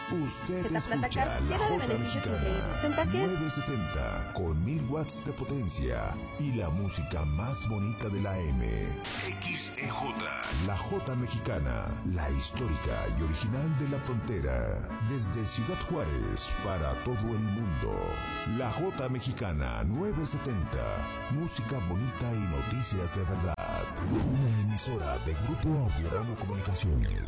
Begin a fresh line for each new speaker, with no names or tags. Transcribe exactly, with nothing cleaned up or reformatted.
Usted
Zeta
escucha
Plata
la
llena de
Jota
beneficios
Mexicana
increíbles. Empaque.
novecientos setenta con mil watts de potencia y la música más bonita de la M. X E J. La Jota Mexicana, la histórica y original de la frontera. Desde Ciudad Juárez para todo el mundo. La Jota Mexicana novecientos setenta. Música bonita y noticias de verdad. Una emisora de Grupo Audiorama Comunicaciones.